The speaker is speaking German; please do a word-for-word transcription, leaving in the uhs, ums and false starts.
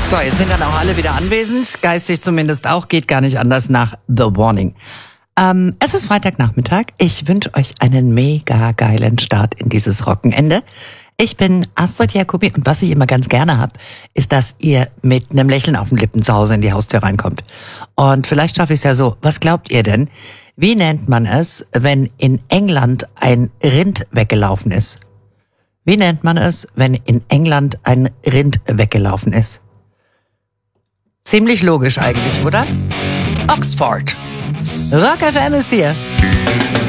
So, jetzt sind dann auch alle wieder anwesend, geistig zumindest auch, geht gar nicht anders nach The Warning. Ähm, es ist Freitagnachmittag, ich wünsche euch einen mega geilen Start in dieses Wochenende. Ich bin Astrid Jacobi und was ich immer ganz gerne hab, ist, dass ihr mit einem Lächeln auf den Lippen zu Hause in die Haustür reinkommt. Und vielleicht schaffe ich es ja so, was glaubt ihr denn? Wie nennt man es, wenn in England ein Rind weggelaufen ist? Wie nennt man es, wenn in England ein Rind weggelaufen ist? Ziemlich logisch eigentlich, oder? Oxford. Rock F M ist hier.